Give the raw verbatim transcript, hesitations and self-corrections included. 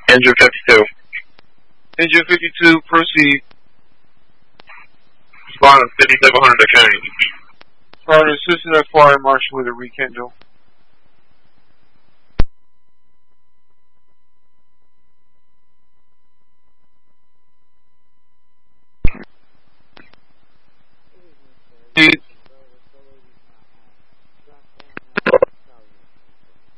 Engine fifty-two. Engine fifty-two, proceed. Squadron fifty-seven hundred to County. Squadron assisting that fire marshal with a rekindle.